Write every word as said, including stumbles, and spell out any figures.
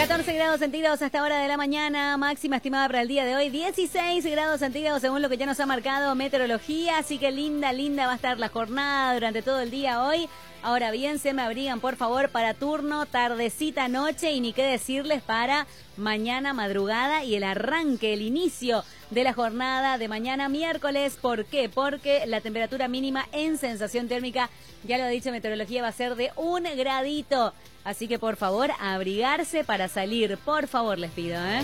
catorce grados centígrados hasta hora de la mañana, máxima estimada para el día de hoy, dieciséis grados centígrados según lo que ya nos ha marcado meteorología, así que linda, linda va a estar la jornada durante todo el día hoy. Ahora bien, se me abrigan por favor para turno, tardecita, noche y ni qué decirles para mañana madrugada y el arranque, el inicio de la jornada de mañana miércoles. ¿Por qué? Porque la temperatura mínima en sensación térmica, ya lo ha dicho meteorología, va a ser de un gradito. Así que por favor, abrigarse para salir, por favor les pido, ¿eh?